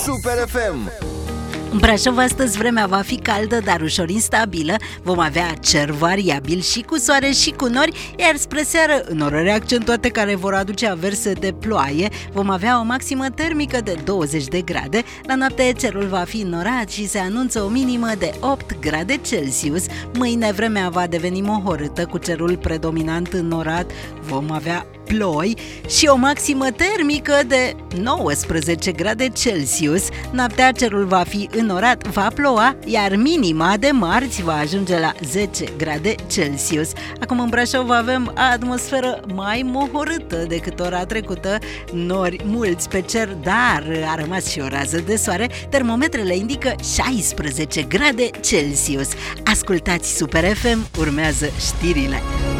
Super FM. În Brașov astăzi vremea va fi caldă, dar ușor instabilă. Vom avea cer variabil și cu soare și cu nori, iar spre seară, în orele accentuate care vor aduce averse de ploaie, vom avea o maximă termică de 20 de grade. La noapte cerul va fi înnorat și se anunță o minimă de 8 grade Celsius. Mâine vremea va deveni mohorâtă, cu cerul predominant înnorat. Vom avea ploi și o maximă termică de 19 grade Celsius. Noaptea cerul va fi înnorat, va ploua, iar minima de marți va ajunge la 10 grade Celsius. Acum în Brașov avem atmosferă mai mohorâtă decât ora trecută, nori mulți pe cer, dar a rămas și o rază de soare. Termometrele indică 16 grade Celsius. Ascultați Super FM, urmează știrile.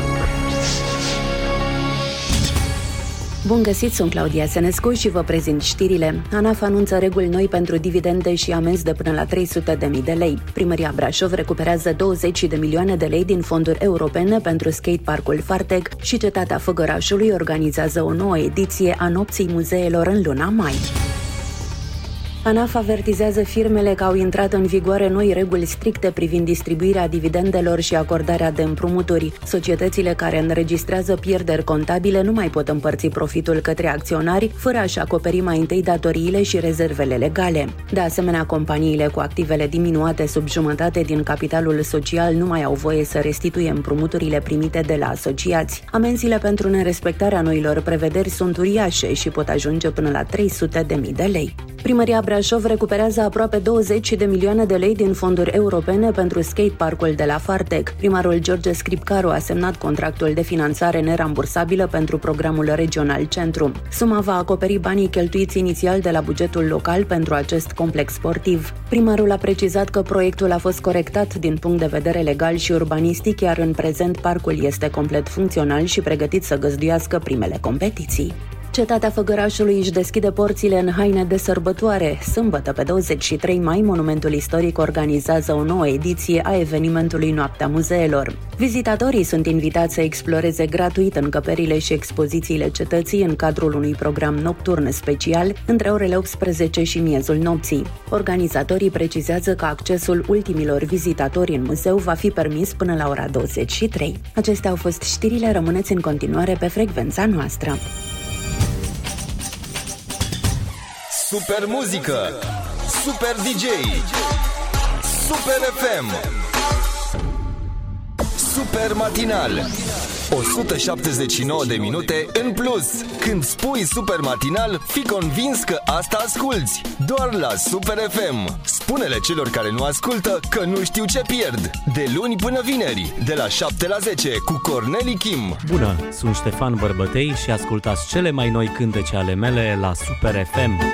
Bun găsit, sunt Claudia Senescu și vă prezint știrile. ANAF anunță reguli noi pentru dividende și amenzi de până la 300.000 de lei. Primăria Brașov recuperează 20 de milioane de lei din fonduri europene pentru skateparkul Fartec și Cetatea Făgărașului organizează o nouă ediție a Nopții Muzeelor în luna mai. ANAF avertizează firmele că au intrat în vigoare noi reguli stricte privind distribuirea dividendelor și acordarea de împrumuturi. Societățile care înregistrează pierderi contabile nu mai pot împărți profitul către acționari fără a-și acoperi mai întâi datoriile și rezervele legale. De asemenea, companiile cu activele diminuate sub jumătate din capitalul social nu mai au voie să restituie împrumuturile primite de la asociați. Amenziile pentru nerespectarea noilor prevederi sunt uriașe și pot ajunge până la 300.000 de lei. Primăria Brașov recuperează aproape 20 de milioane de lei din fonduri europene pentru skateparkul de la Fartec. Primarul George Scripcaru a semnat contractul de finanțare nerambursabilă pentru programul regional Centru. Suma va acoperi banii cheltuiți inițial de la bugetul local pentru acest complex sportiv. Primarul a precizat că proiectul a fost corectat din punct de vedere legal și urbanistic, iar în prezent parcul este complet funcțional și pregătit să găzduiască primele competiții. Cetatea Făgărașului își deschide porțile în haine de sărbătoare. Sâmbătă, pe 23 mai, Monumentul Istoric organizează o nouă ediție a evenimentului Noaptea Muzeelor. Vizitatorii sunt invitați să exploreze gratuit încăperile și expozițiile cetății în cadrul unui program nocturn special între orele 18 și miezul nopții. Organizatorii precizează că accesul ultimilor vizitatori în muzeu va fi permis până la ora 23. Acestea au fost știrile, rămâneți în continuare pe frecvența noastră. Super muzică, super DJ, Super FM, Super matinal, 179 de minute în plus. Când spui Super matinal, fii convins că asta asculți. Doar la Super FM. Spune-le celor care nu ascultă că nu știu ce pierd. De luni până vineri, de la 7 la 10, cu Corneli Kim. Bună, sunt Ștefan Bărbătei și ascultați cele mai noi cântece ale mele la Super FM.